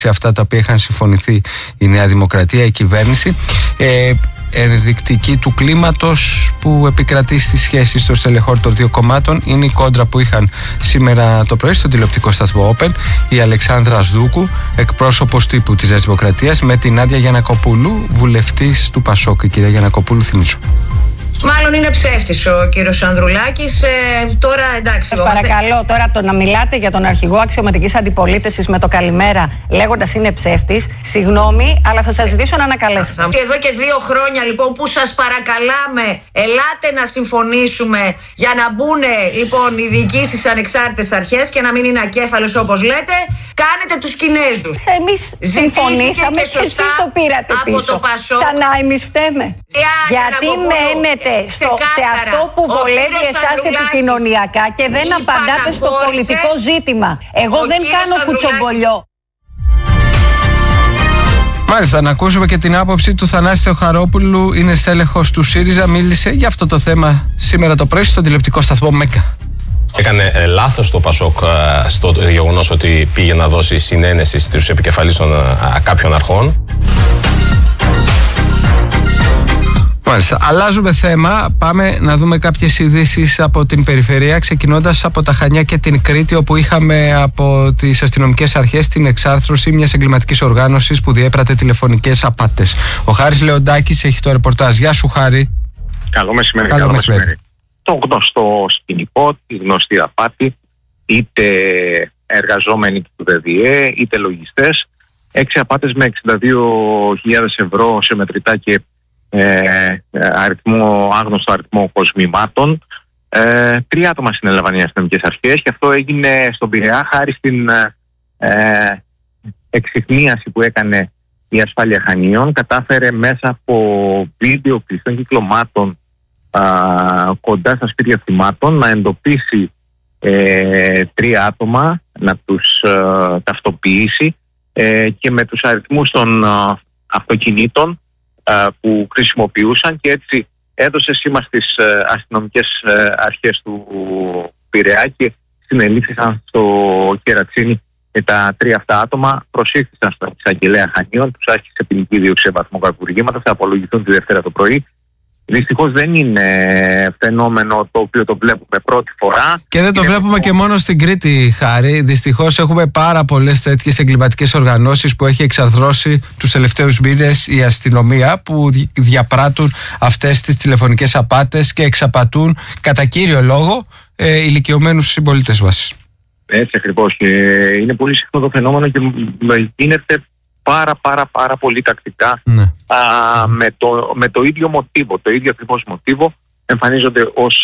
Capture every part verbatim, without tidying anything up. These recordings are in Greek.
σε αυτά τα οποία είχαν συμφωνηθεί η Νέα Δημοκρατία, η κυβέρνηση. Ε, ενδεικτική του κλίματος που επικρατεί στις σχέσεις των στελεχών των δύο κομμάτων είναι η κόντρα που είχαν σήμερα το πρωί στον τηλεοπτικό σταθμό Open η Αλεξάνδρα Ασδούκου, εκπρόσωπος τύπου της Νέας Δημοκρατίας, με την Νάντια Γιαννακοπούλου, βουλευτής του Πασόκ. Η κυρία Γιαννακοπούλου, θυμίζω. Μάλλον είναι ψεύτης ο κύριος Ανδρουλάκης. Ε, τώρα εντάξει. Σας παρακαλώ, τώρα το να μιλάτε για τον αρχηγό αξιωματικής αντιπολίτευσης με το καλημέρα λέγοντας είναι ψεύτης, συγγνώμη, αλλά θα σας ζητήσω να ανακαλέσετε. Εδώ και δύο χρόνια λοιπόν που σας παρακαλάμε, ελάτε να συμφωνήσουμε για να μπουν λοιπόν οι διοικήσεις στις ανεξάρτητες αρχές και να μην είναι ακέφαλος όπως λέτε. Κάνετε τους Κινέζους. Εμείς συμφωνήσαμε και, και εσείς το πήρατε πίσω. Το σαν να εμείς φταίμε. Γιατί μένετε στο, σε αυτό που βολεύει εσάς επικοινωνιακά και δεν απαντάτε στο πολιτικό ζήτημα. Εγώ δεν κάνω κουτσομπολιό. Μάλιστα, να ακούσουμε και την άποψη του Θανάση Θεοχαρόπουλου. Είναι στέλεχος του ΣΥΡΙΖΑ. Μίλησε για αυτό το θέμα σήμερα το πρωί στον τηλεοπτικό σταθμό Μέκα. Έκανε ε, λάθος το Πασόκ ε, στο γεγονός ότι πήγε να δώσει συνένεση στους επικεφαλείς των ε, κάποιων αρχών. Μάλιστα. Αλλάζουμε θέμα. Πάμε να δούμε κάποιες ειδήσεις από την περιφερεια, ξεκινώντας από τα Χανιά και την Κρήτη, όπου είχαμε από τις αστυνομικές αρχές την εξάρθρωση μιας εγκληματικής οργάνωσης που διέπρατε τηλεφωνικές απάτες. Ο Χάρης Λεοντάκης έχει το ρεπορτάζ. Γεια σου, Χάρη. Καλό μεσημέρι. Καλό καλό μεσημέρι. μεσημέρι. Το γνωστό σκηνικό, τη γνωστή απάτη, είτε εργαζόμενοι του ΔΔΕ, είτε λογιστές. Έξι απάτες με εξήντα δύο χιλιάδες ευρώ σε μετρητά και ε, αριθμό, άγνωστο αριθμό κοσμημάτων. Ε, τρία άτομα συνέλαβαν οι αστυνομικές αρχές και αυτό έγινε στον Πειραιά χάρη στην ε, εξυχνίαση που έκανε η ασφάλεια Χανίων. Κατάφερε μέσα από βίντεο κλειστών κυκλωμάτων Α, κοντά στα σπίτια θυμάτων να εντοπίσει ε, τρία άτομα, να τους ε, ταυτοποιήσει ε, και με τους αριθμούς των ε, αυτοκινήτων ε, που χρησιμοποιούσαν, και έτσι έδωσε σήμα στις ε, αστυνομικές ε, αρχές του Πειραιά και συνελήφθησαν στο Κερατσίνι και τα τρία αυτά άτομα προσήχθησαν στον εισαγγελέα Χανίων, τους άρχισε ποινική δίωξη σε βαθμό κακουργήματα, θα απολογηθούν τη Δευτέρα το πρωί. Δυστυχώς δεν είναι φαινόμενο το οποίο το βλέπουμε πρώτη φορά. Και δεν το είναι βλέπουμε και μόνο στην Κρήτη, Χάρη. Δυστυχώς έχουμε πάρα πολλές τέτοιες εγκληματικές οργανώσεις που έχει εξαρθρώσει τους τελευταίους μήνες η αστυνομία, που διαπράττουν αυτές τις τηλεφωνικές απάτες και εξαπατούν κατά κύριο λόγο ε, ηλικιωμένους συμπολίτες μας. Έτσι ακριβώς. Και είναι πολύ συχνό το φαινόμενο και γίνεται πάρα πάρα πάρα πολύ τακτικά, ναι. α, με, το, με το ίδιο μοτίβο, το ίδιο ακριβώς μοτίβο. Εμφανίζονται ως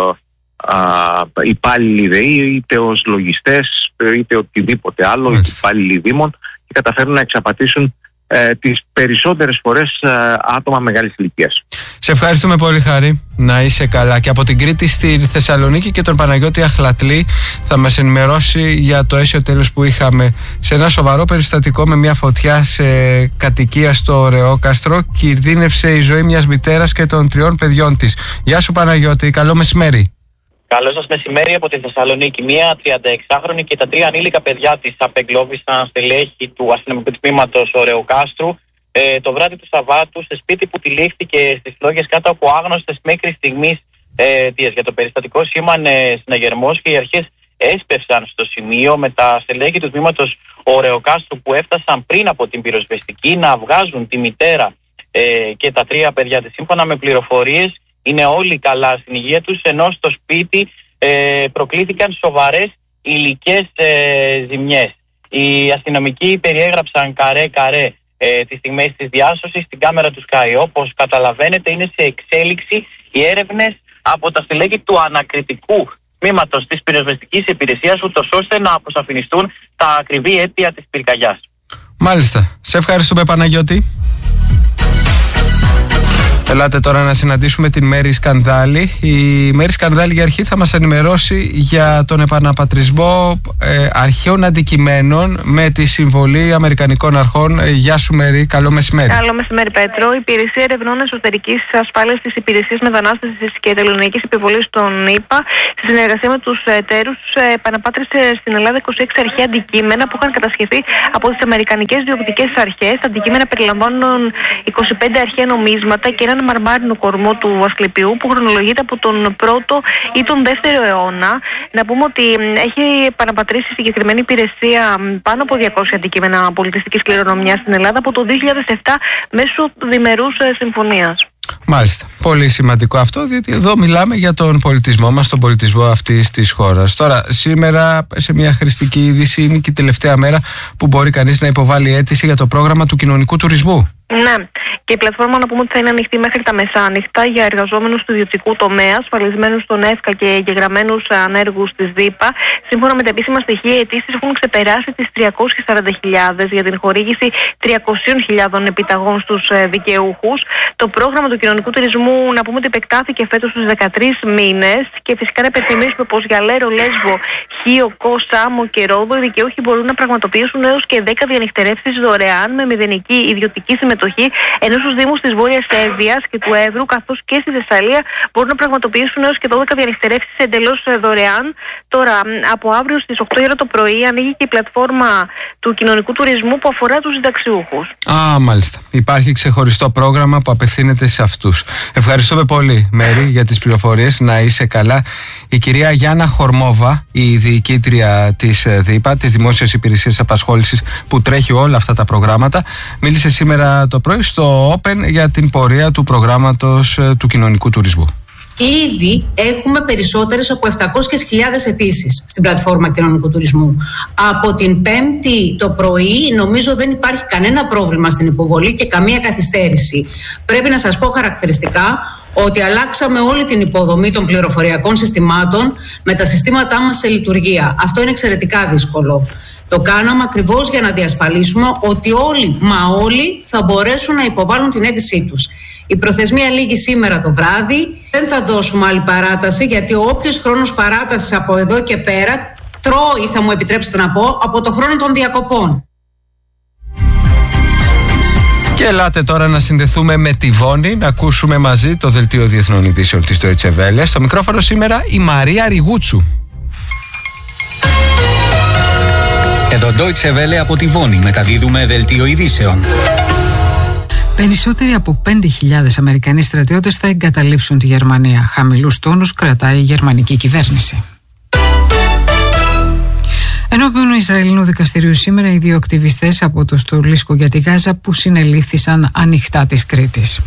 α, α, υπάλληλοι ΔΕΗ, είτε ως λογιστές, είτε οτιδήποτε άλλο, είτε υπάλληλοι δήμων, και καταφέρουν να εξαπατήσουν ε, τις περισσότερες φορές ε, άτομα μεγάλης ηλικίας. Σε ευχαριστούμε πολύ, Χάρη. Να είσαι καλά. Και από την Κρήτη στη Θεσσαλονίκη και τον Παναγιώτη Αχλατλή θα μας ενημερώσει για το αίσιο τέλος που είχαμε σε ένα σοβαρό περιστατικό με μια φωτιά σε κατοικία στο Ρεόκαστρο. Κινδύνευσε η ζωή μιας μητέρας και των τριών παιδιών της. Γεια σου, Παναγιώτη. Καλό μεσημέρι. Καλό σας μεσημέρι από τη Θεσσαλονίκη. Μία τριανταεξάχρονη και τα τρία ανήλικα παιδιά της απεγκλώβησαν στελέχη του αστυνομικού τμήματος Ωρεοκάστρου ε, το βράδυ του Σαββάτου σε σπίτι που τυλίχθηκε στις Φλόγες κάτω από άγνωστες μέχρι στιγμής ε, αιτίες. Για το περιστατικό σήμανε συναγερμός και οι αρχές έσπευσαν στο σημείο με τα στελέχη του τμήματος Ωρεοκάστρου που έφτασαν πριν από την πυροσβεστική να βγάζουν τη μητέρα ε, και τα τρία παιδιά της. Σύμφωνα με πληροφορίες, είναι όλοι καλά στην υγεία τους, ενώ στο σπίτι ε, προκλήθηκαν σοβαρές υλικές ε, ζημιές. Οι αστυνομικοί περιέγραψαν καρέ-καρέ ε, τις στιγμές της διάσωσης στην κάμερα του Sky. Όπως καταλαβαίνετε, είναι σε εξέλιξη οι έρευνες από τα στελέχη του ανακριτικού τμήματος της πυροσβεστικής υπηρεσίας, ούτως ώστε να αποσαφινιστούν τα ακριβή αίτια της πυρκαγιάς. Μάλιστα. Σε ευχαριστούμε, Παναγιώτη. Ελάτε τώρα να συναντήσουμε την Μέρη Σκανδάλη. Η Μέρη Σκανδάλη για αρχή θα μας ενημερώσει για τον επαναπατρισμό ε, αρχαίων αντικειμένων με τη συμβολή Αμερικανικών αρχών. Ε, γεια σου Μέρη, καλό μεσημέρι. Καλό μεσημέρι Πέτρο. Η Υπηρεσία Ερευνών Εσωτερικής Ασφάλειας της Υπηρεσίας Μετανάστευσης και Τελωνειακής Επιβολής των ΗΠΑ, στη συνεργασία με τους εταίρους, επαναπάτρισε στην Ελλάδα είκοσι έξι αρχαία αντικείμενα που είχαν κατασχεθεί από τις Αμερικανικές διοκτικές αρχές. Τα αντικείμενα περιλαμβάνουν είκοσι πέντε αρχαία νομίσματα και έναν μαρμάρινο κορμό του Ασκληπιού που χρονολογείται από τον πρώτο ή τον δεύτερο αιώνα. Να πούμε ότι έχει επαναπατρίσει η συγκεκριμένη υπηρεσία πάνω από διακόσια αντικείμενα πολιτιστικής κληρονομιάς στην Ελλάδα από το δύο χιλιάδες επτά μέσω διμερούς συμφωνίας. Μάλιστα. Πολύ σημαντικό αυτό, διότι εδώ μιλάμε για τον πολιτισμό μας, τον πολιτισμό αυτής της χώρας. Τώρα, σήμερα, σε μια χρηστική είδηση, είναι και η τελευταία μέρα που μπορεί κανείς να υποβάλει αίτηση για το πρόγραμμα του κοινωνικού τουρισμού. Ναι, και η πλατφόρμα να πούμε ότι θα είναι ανοιχτή μέχρι τα μεσάνυχτα για εργαζόμενους του ιδιωτικού τομέα, ασφαλισμένους στον ΕΦΚΑ και εγγεγραμμένους ανέργους της ΔΥΠΑ. Σύμφωνα με τα επίσημα στοιχεία, οι αιτήσεις έχουν ξεπεράσει τις τριακόσιες σαράντα χιλιάδες για την χορήγηση τριακόσιες χιλιάδες επιταγών στους δικαιούχους. Το πρόγραμμα του κοινωνικού τουρισμού, να πούμε ότι επεκτάθηκε φέτος στους δεκατρείς μήνες και φυσικά να υπενθυμίσουμε πως για Λέρο, Λέσβο, Χίο, Κο, Σάμο και Ρόδο οι δικαιούχοι μπορούν να πραγματοποιήσουν έως και δέκα διανυκτερεύσεις δωρεάν με μηδενική ιδιωτική συμμετοχή. Ενώ στους Δήμους της Βόρειας Εύβοιας και του Εύρου, καθώς και στη Θεσσαλία, μπορούν να πραγματοποιήσουν έως και δώδεκα διανυκτερεύσεις εντελώς δωρεάν. Τώρα, από αύριο στις οκτώ η ώρα το πρωί, ανοίγει και η πλατφόρμα του κοινωνικού τουρισμού που αφορά τους συνταξιούχους. Α, μάλιστα. Υπάρχει ξεχωριστό πρόγραμμα που απευθύνεται σε αυτούς. Ευχαριστούμε πολύ, Μέρη, για τις πληροφορίες. Να είσαι καλά. Η κυρία Γιάννα Χορμόβα, η διοικήτρια της ΔΥΠΑ, της Δημόσιας Υπηρεσίας Απασχόλησης, που τρέχει όλα αυτά τα προγράμματα, μίλησε σήμερα το πρωί στο Open για την πορεία του προγράμματος του κοινωνικού τουρισμού. Ήδη έχουμε περισσότερες από επτακόσιες χιλιάδες αιτήσεις στην πλατφόρμα κοινωνικού τουρισμού. Από την Πέμπτη το πρωί νομίζω δεν υπάρχει κανένα πρόβλημα στην υποβολή και καμία καθυστέρηση. Πρέπει να σας πω χαρακτηριστικά ότι αλλάξαμε όλη την υποδομή των πληροφοριακών συστημάτων με τα συστήματά μας σε λειτουργία. Αυτό είναι εξαιρετικά δύσκολο. Το κάναμε ακριβώς για να διασφαλίσουμε ότι όλοι, μα όλοι, θα μπορέσουν να υποβάλουν την αίτησή τους. Η προθεσμία λήγει σήμερα το βράδυ. Δεν θα δώσουμε άλλη παράταση, γιατί όποιος χρόνος παράτασης από εδώ και πέρα τρώει, θα μου επιτρέψετε να πω, από το χρόνο των διακοπών. Και ελάτε τώρα να συνδεθούμε με τη Βόνη, να ακούσουμε μαζί το δελτίο Διεθνών Ειδήσεων της Deutsche Welle. Στο μικρόφωνο σήμερα η Μαρία Ριγούτσου. Εδώ Deutsche Welle από τη Βόνη, μεταδίδουμε δελτίο ειδήσεων. Περισσότεροι από πέντε χιλιάδες Αμερικανοί στρατιώτες θα εγκαταλείψουν τη Γερμανία. Χαμηλούς τόνους κρατάει η γερμανική κυβέρνηση. Ενώπιον Ισραηλινού δικαστηρίου σήμερα οι δύο ακτιβιστές από το Στολίσκο για τη Γάζα που συνελήφθησαν ανοιχτά της Κρήτης.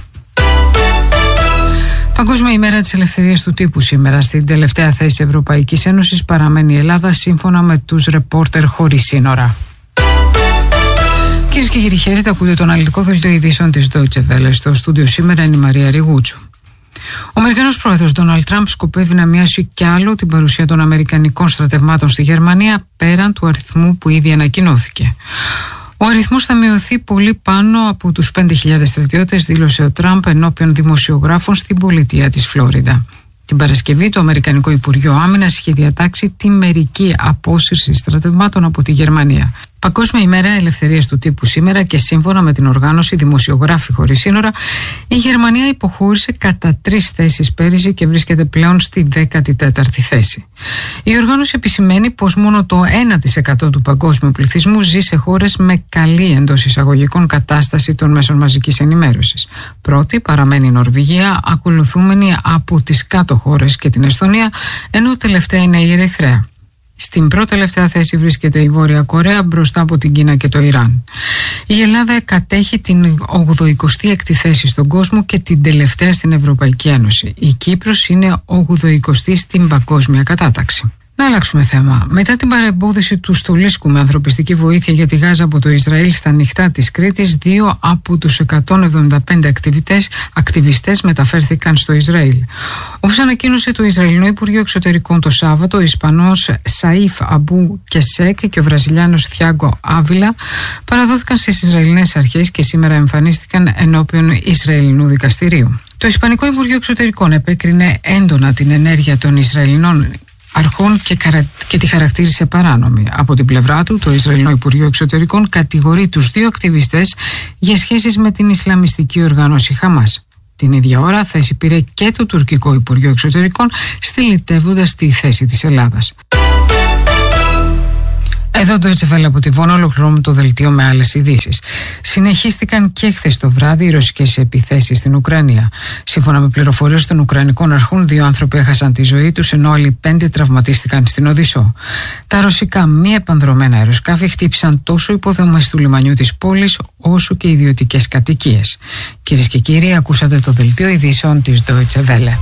Παγκόσμια ημέρα της ελευθερίας του τύπου σήμερα. Στην τελευταία θέση Ευρωπαϊκής Ένωσης παραμένει η Ελλάδα σύμφωνα με τους ρεπόρτερ χωρίς σύνορα. Κυρίες και κύριοι, χαίρετε, ακούτε τον αναλυτικό δελτίο ειδήσεων της Deutsche Welle. Στο στούντιο σήμερα είναι η Μαρία Ριγούτσου. Ο Αμερικανός πρόεδρος Ντόναλντ Τραμπ σκοπεύει να μειώσει κι άλλο την παρουσία των Αμερικανικών στρατευμάτων στη Γερμανία πέραν του αριθμού που ήδη ανακοινώθηκε. Ο αριθμός θα μειωθεί πολύ πάνω από τους πέντε χιλιάδες στρατιώτες, δήλωσε ο Τραμπ ενώπιον δημοσιογράφων στην πολιτεία της Φλόριντα. Την Παρασκευή, το Αμερικανικό Υπουργείο Άμυνας είχε διατάξει τη μερική απόσυρση στρατευμάτων από τη Γερμανία. Παγκόσμια ημέρα ελευθερίας του τύπου σήμερα και σύμφωνα με την οργάνωση Δημοσιογράφοι Χωρίς Σύνορα, η Γερμανία υποχώρησε κατά τρεις θέσεις πέρυσι και βρίσκεται πλέον στη δέκατη τέταρτη θέση. Η οργάνωση επισημαίνει πως μόνο το ένα τοις εκατό του παγκόσμιου πληθυσμού ζει σε χώρες με καλή εντός εισαγωγικών κατάσταση των μέσων μαζικής ενημέρωσης. Πρώτη παραμένει η Νορβηγία, ακολουθούμενη από τις κάτω χώρες και την Εσθονία, ενώ τελευταία είναι η Ερυθρέα. Στην πρώτη τελευταία θέση βρίσκεται η Βόρεια Κορέα μπροστά από την Κίνα και το Ιράν. Η Ελλάδα κατέχει την ογδοηκοστή έκτη θέση στον κόσμο και την τελευταία στην Ευρωπαϊκή Ένωση. Η Κύπρος είναι ογδοηκοστή στην παγκόσμια κατάταξη. Να αλλάξουμε θέμα. Μετά την παρεμπόδιση του Στολίσκου με ανθρωπιστική βοήθεια για τη Γάζα από το Ισραήλ στα νυχτά της Κρήτης, δύο από τους εκατόν εβδομήντα πέντε ακτιβιστές, ακτιβιστές μεταφέρθηκαν στο Ισραήλ. Όπως ανακοίνωσε το Ισραηλινό Υπουργείο Εξωτερικών το Σάββατο, ο Ισπανός Σαΐφ Αμπού Κεσέκ και ο Βραζιλιάνος Θιάγκο Άβιλα παραδόθηκαν στις Ισραηλινές αρχές και σήμερα εμφανίστηκαν ενώπιον Ισραηλινού δικαστηρίου. Το Ισπανικό Υπουργείο Εξωτερικών επέκρινε έντονα την ενέργεια των Ισραηλινών αρχών και, καρα... και τη χαρακτήρισε παράνομη. Από την πλευρά του, το Ισραηλινό Υπουργείο Εξωτερικών κατηγορεί τους δύο ακτιβιστές για σχέσεις με την Ισλαμιστική οργάνωση Χαμάς. Την ίδια ώρα θέση πήρε και το Τουρκικό Υπουργείο Εξωτερικών, στυλιτεύοντας τη θέση της Ελλάδας. Εδώ το Deutsche Welle από τη Βόνο, ολοκληρώνουμε το δελτίο με άλλες ειδήσεις. Συνεχίστηκαν και χθες το βράδυ οι ρωσικές επιθέσεις στην Ουκρανία. Σύμφωνα με πληροφορίες των Ουκρανικών αρχών, δύο άνθρωποι έχασαν τη ζωή τους, ενώ άλλοι πέντε τραυματίστηκαν στην Οδυσσό. Τα ρωσικά μη επανδρομένα αεροσκάφη χτύπησαν τόσο υποδομές του λιμανιού της πόλης, όσο και ιδιωτικές κατοικίες. Κυρίες και κύριοι, ακούσατε το δελτίο ειδήσεων της Deutsche Welle.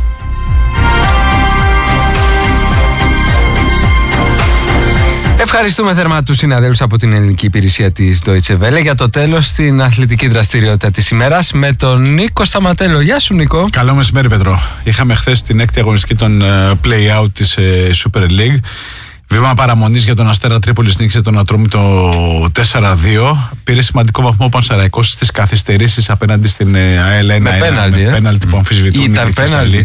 Ευχαριστούμε θερμά τους συναδέλφους από την ελληνική υπηρεσία της Deutsche Welle. Για το τέλος, στην αθλητική δραστηριότητα της ημέρας με τον Νίκο Σταματέλο. Γεια σου, Νίκο. Καλό μεσημέρι, Πέτρο. Είχαμε χθες την έκτη αγωνιστική των uh, play-out της uh, Super League. Βήμα παραμονής για τον Αστέρα Τρίπολης, νίκησε τον Ατρόμητο τέσσερα δύο. Πήρε σημαντικό βαθμό ο Πανσεραϊκός στις καθυστερήσεις απέναντι στην ΑΕΛ ένα ένα. Με πέναλτι, ε? πέναλτι που αμφισβητούν. Ήταν πέναλτι.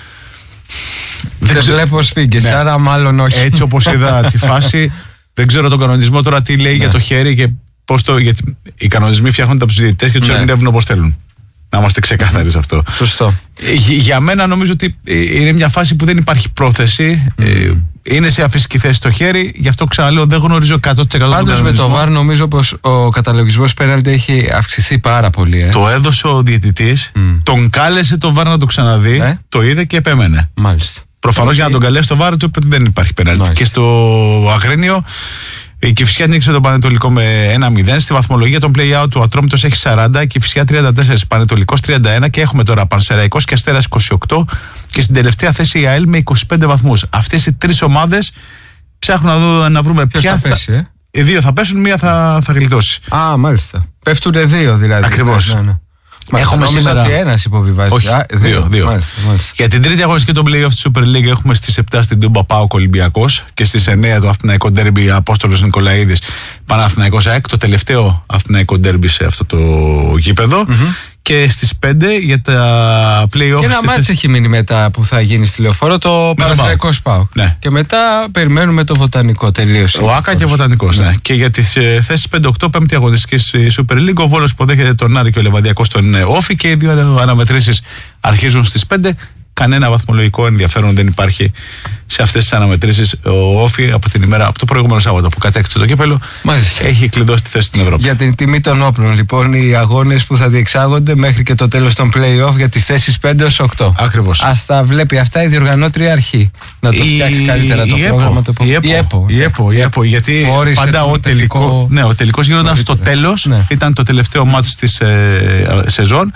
Δεν βλέπω σφίγγες, ναι. Άρα μάλλον όχι. Έτσι όπως είδα τη φάση, δεν ξέρω τον κανονισμό τώρα τι λέει, ναι, για το χέρι και πώς το. Γιατί οι κανονισμοί φτιάχνονται από τους διαιτητές και τους, ναι, ερμηνεύουν όπως θέλουν. Να είμαστε ξεκάθαροι σε αυτό. Σωστό. Για μένα νομίζω ότι είναι μια φάση που δεν υπάρχει πρόθεση. Mm. Είναι σε αφυσική θέση το χέρι, γι' αυτό ξαναλέω δεν γνωρίζω εκατό τοις εκατό. Πάντως με το βαρ νομίζω πως ο καταλογισμός πέναλτι έχει αυξηθεί πάρα πολύ. Ε. Το έδωσε ο διαιτητής, mm. τον κάλεσε το βαρ να το ξαναδεί, ε? το είδε και επέμενε. Μάλιστα. Προφανώς okay. για να τον καλέσει το βάρο του είπε ότι δεν υπάρχει πέναλτι. Και στο Αγρίνιο η Κηφισιά νίκησε τον Πανετολικό με ένα μηδέν. Στη βαθμολογία των play-out του Ατρόμητος έχει σαράντα, η Κηφισιά τριάντα τέσσερα, Πανετολικός τριάντα ένα και έχουμε τώρα Πανσεραϊκός και Αστέρας είκοσι οκτώ και στην τελευταία θέση η ΑΕΛ με είκοσι πέντε βαθμούς. Αυτές οι τρεις ομάδες ψάχνουν να, δω, να βρούμε ποια θα πέσει. Ε? Οι δύο θα πέσουν, μία θα, θα γλιτώσει. Α, μάλιστα. Πέφτουνε δύο δηλαδή. Ακριβώς. Ναι, ναι. Έχουμε σήμερα ότι ένας υποβιβάζει. Όχι, Α, δύο. δύο. Μάλιστα, μάλιστα. Για την τρίτη αγωνιστική των play-off της Super League έχουμε στις επτά στην Τούμπα ΠΑΟΚ Ολυμπιακός και στις εννέα το Αθηναϊκό ντέρμπι Απόστολος Νικολαίδης Παναθηναϊκός ΑΕΚ, το τελευταίο Αθηναϊκό ντέρμπι σε αυτό το γήπεδο. Mm-hmm. Και στις πέντε για τα play-off. Και ένα μάτς έχει μείνει μετά που θα γίνει στη Λεωφόρο, το Παναθηναϊκός ΠΑΟΚ. Ναι. Και μετά περιμένουμε το Βοτανικό, τελείωσε. Ο ΆΚΑ και ο Βοτανικός, ναι. ναι. Και για τις ε, θέσεις πέντε οκτώ, πέμπτη αγωνιστική στη Super League, ο Βόλος υποδέχεται τον Άρη και ο Λεβαδιακός τον ε, Όφη και οι δύο αναμετρήσεις αρχίζουν στις πέντε. Κανένα βαθμολογικό ενδιαφέρον δεν υπάρχει σε αυτές τις αναμετρήσεις. Ο Όφη από την ημέρα, από το προηγούμενο Σάββατο που κατέκτησε το κύπελο, μάλιστα, έχει κλειδώσει τη θέση στην Ευρώπη. Για την τιμή των όπλων, λοιπόν, οι αγώνες που θα διεξάγονται μέχρι και το τέλος των play-off για τις θέσεις πέντε έως οκτώ. Ακριβώς. Ας τα βλέπει αυτά η διοργανώτρια αρχή. Να το φτιάξει η... καλύτερα το η πρόγραμμα. Το... Η ΕΠΟ. Η ΕΠΟ, η ΕΠΟ, η ΕΠΟ, γιατί πάντα ο τελικός, ναι, ο τελικός γίνονταν στο τέλος, ναι. Ήταν το τελευταίο μάτς της ε, σεζόν.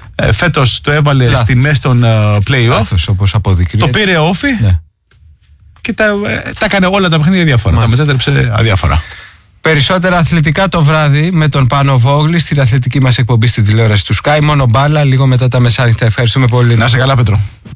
Φέτος το έβαλε Λάθος. στη μέση των uh, play-off. Λάθος, όπως αποδεικνύεται. Το πήρε όφι, ναι, και τα, ε, τα έκανε όλα τα παιχνίδια διάφορα. Μάλιστα. Τα μετέτρεψε αδιάφορα. Περισσότερα αθλητικά το βράδυ με τον Πάνο Βόγλη στην αθλητική μας εκπομπή στην τηλεόραση του Sky. Μόνο μπάλα, λίγο μετά τα μεσάνυχτα. Ευχαριστούμε πολύ. Να σε καλά, Πέτρο.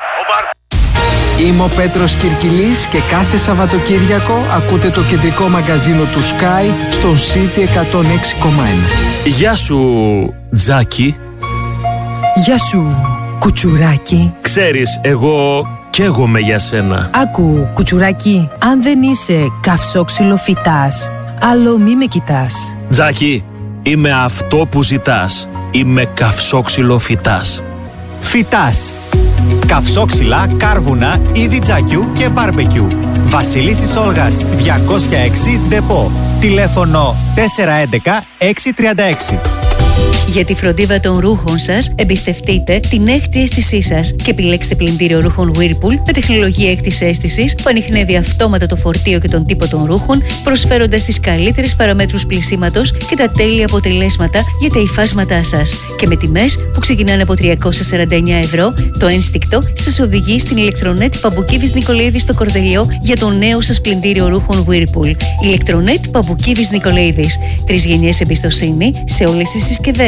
Είμαι ο Πέτρος Κυρκυλής και κάθε Σαββατοκύριακο ακούτε το κεντρικό μαγκαζίνο του Sky στον City εκατόν έξι κόμμα ένα. Γεια σου, Τζάκι. Γεια σου, κουτσουράκι. Ξέρεις, εγώ καίγομαι για σένα. Άκου, κουτσουράκι, αν δεν είσαι καυσόξυλο φυτάς, άλλο μη με κοιτάς. Τζάκι, είμαι αυτό που ζητάς. Είμαι καυσόξυλο φυτάς. Φυτάς. Καυσόξυλα, κάρβουνα, είδη τζακιού και μπάρμπεκιου. Βασιλίσσης Όλγας διακόσια έξι Ντεπό. Τηλέφωνο τέσσερα έντεκα έξι τριάντα έξι. Για τη φροντίδα των ρούχων σας, εμπιστευτείτε την έκτη αίσθησή σας και επιλέξτε πλυντήριο ρούχων Whirlpool με τεχνολογία έκτης αίσθησης που ανιχνεύει αυτόματα το φορτίο και τον τύπο των ρούχων, προσφέροντας τις καλύτερες παραμέτρους πλυσίματος και τα τέλεια αποτελέσματα για τα υφάσματά σας. Και με τιμές που ξεκινάνε από τριακόσια σαράντα εννέα ευρώ, το ένστικτο σας οδηγεί στην ηλεκτρονέτ Παμπουκίβης Νικολαίδη στο Κορδελιό για το νέο σας πλυντήριο ρούχων Whirlpool. Ηλεκτρονέτ Παμπουκίβης Νικολαίδης. Τρεις γενιές εμπιστοσύνη σε όλες τις συσκευές.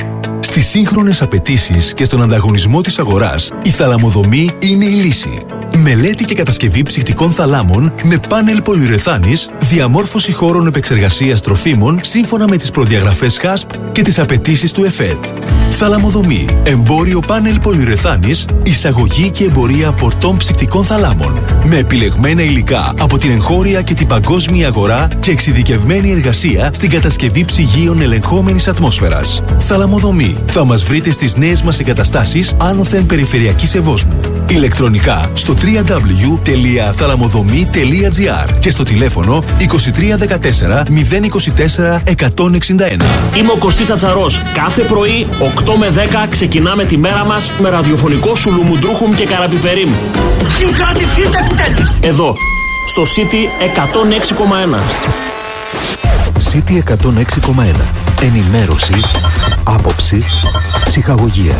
Στις σύγχρονες απαιτήσεις και στον ανταγωνισμό της αγοράς, η θαλαμοδομή είναι η λύση. Μελέτη και κατασκευή ψυχτικών θαλάμων με πάνελ πολυουρεθάνης, διαμόρφωση χώρων επεξεργασίας τροφίμων σύμφωνα με τις προδιαγραφές χάσπ και τις απαιτήσεις του ΕΦΕΤ. Θαλαμοδομή, εμπόριο πάνελ πολυουρεθάνης, εισαγωγή και εμπορία πορτών ψυχτικών θαλάμων. Με επιλεγμένα υλικά από την εγχώρια και την παγκόσμια αγορά και εξειδικευμένη εργασία στην κατασκευή ψυγείων ελεγχόμενης ατμόσφαιρας. Θαλαμοδομή. Θα μας βρείτε στις νέες μας εγκαταστάσεις άνωθεν περιφερειακής Ευόσμου. Ηλεκτρονικά στο double-u double-u double-u τελεία θαλαμοδομή τελεία τζι άρ και στο τηλέφωνο είκοσι τρία δεκατέσσερα μηδέν είκοσι τέσσερα εκατόν εξήντα ένα. Είμαι ο Κωστής Ατσαρός. Κάθε πρωί οκτώ με δέκα ξεκινάμε τη μέρα μας με ραδιοφωνικό σουλουμουντρούχουμ και καραπιπερίμ. Συγκρατηθείτε επιτέλους. Εδώ, στο City εκατόν έξι κόμμα ένα. City εκατόν έξι κόμμα ένα. Ενημέρωση, άποψη, ψυχαγωγία.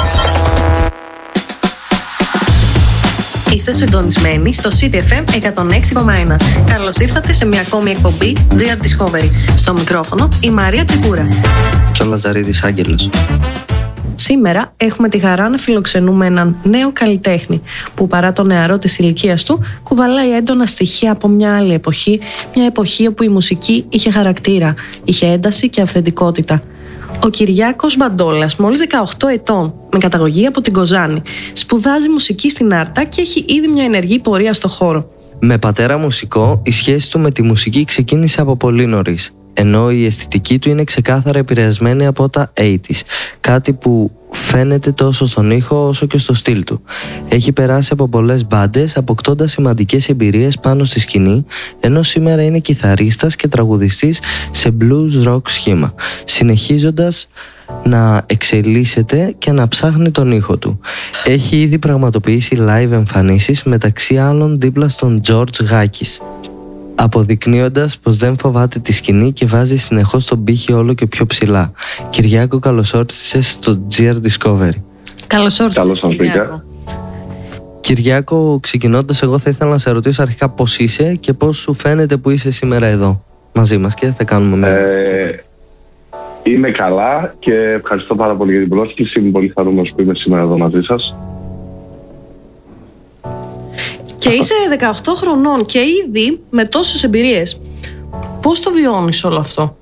Είστε συντονισμένοι στο City εφ εμ εκατόν έξι κόμμα ένα. Καλώς ήρθατε σε μια ακόμη εκπομπή τζι αρ Discovery. Στο μικρόφωνο η Μαρία Τσικούρα. Και ο Λαζαρίδης Άγγελος. Σήμερα έχουμε τη χαρά να φιλοξενούμε έναν νέο καλλιτέχνη που παρά το νεαρό της ηλικίας του κουβαλάει έντονα στοιχεία από μια άλλη εποχή, μια εποχή όπου η μουσική είχε χαρακτήρα, είχε ένταση και αυθεντικότητα. Ο Κυριάκος Μπαντόλας, μόλις δεκαοκτώ ετών, με καταγωγή από την Κοζάνη, σπουδάζει μουσική στην Άρτα και έχει ήδη μια ενεργή πορεία στο χώρο. Με πατέρα μουσικό, η σχέση του με τη μουσική ξεκίνησε από πολύ νωρίς, ενώ η αισθητική του είναι ξεκάθαρα επηρεασμένη από τα ογδόντα, κάτι που φαίνεται τόσο στον ήχο όσο και στο στυλ του. Έχει περάσει από πολλές μπάντες, αποκτώντας σημαντικές εμπειρίες πάνω στη σκηνή, ενώ σήμερα είναι κιθαρίστας και τραγουδιστής σε blues rock σχήμα, συνεχίζοντας να εξελίσσεται και να ψάχνει τον ήχο του. Έχει ήδη πραγματοποιήσει live εμφανίσεις, μεταξύ άλλων δίπλα στον George Γάκης, αποδεικνύοντας πως δεν φοβάται τη σκηνή και βάζει συνεχώς τον πύχη όλο και πιο ψηλά. Κυριάκο, καλώς όρθισες στο τζι αρ Discovery. Καλώς όρθισες. Καλώς σας βρήκα. Κυριάκο, ξεκινώντας, εγώ θα ήθελα να σε ρωτήσω αρχικά πώς είσαι και πώς σου φαίνεται που είσαι σήμερα εδώ μαζί μας και θα κάνουμε μία. Ε, είμαι καλά και ευχαριστώ πάρα πολύ για την πρόσκληση. Είμαι πολύ χαρούμενος που είμαι σήμερα εδώ μαζί σας. Και είσαι δεκαοκτώ χρονών και ήδη με τόσες εμπειρίες. Πώς το βιώνεις όλο αυτό?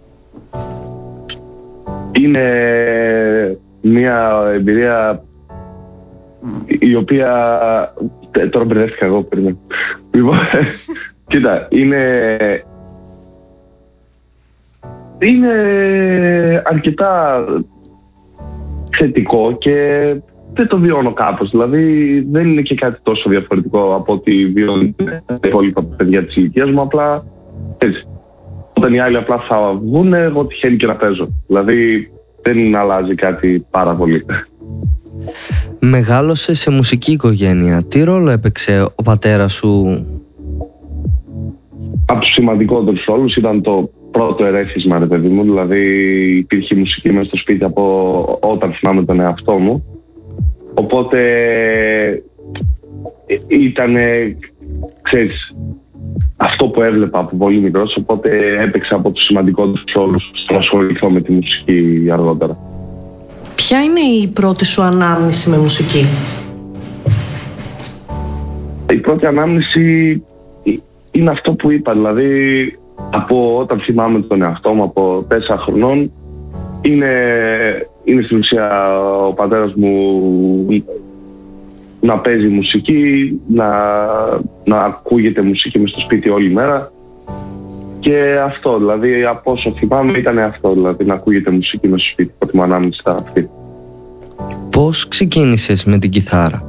Είναι μια εμπειρία η οποία... Τώρα μπερδεύτηκα εγώ πριν. Λοιπόν, κοίτα, είναι... Είναι αρκετά θετικό και δεν το βιώνω κάπως. Δηλαδή δεν είναι και κάτι τόσο διαφορετικό από ότι βιώνει τα υπόλοιπα παιδιά της ηλικίας μου. Απλά έτσι. Όταν οι άλλοι απλά θα βγουν, εγώ τυχαίνει και να παίζω. Δηλαδή δεν αλλάζει κάτι πάρα πολύ. Μεγάλωσε σε μουσική οικογένεια. Τι ρόλο έπαιξε ο πατέρας σου? Από τους σημαντικότερους ρόλους ήταν το πρώτο ερέθισμα, ρε παιδί μου. Δηλαδή υπήρχε μουσική μέσα στο σπίτι από όταν θυμάμαι τον εαυτό μου. Οπότε ήταν, ξέρεις, αυτό που έβλεπα από πολύ μικρός, οπότε έπαιξε από τους σημαντικότερους ρόλους στο να ασχοληθώ με τη μουσική αργότερα. Ποια είναι η πρώτη σου ανάμνηση με μουσική? Η πρώτη ανάμνηση είναι αυτό που είπα, δηλαδή από όταν θυμάμαι τον εαυτό μου από τέσσερα χρονών, είναι, είναι στην ουσία ο πατέρας μου να παίζει μουσική, να, να ακούγεται μουσική μες στο σπίτι όλη μέρα. Και αυτό, δηλαδή, από όσο θυμάμαι ήταν αυτό, δηλαδή, να ακούγεται μουσική μες στο σπίτι, ότι μου ανάμνηση ήταν αυτή. Πώς ξεκίνησες με την κιθάρα?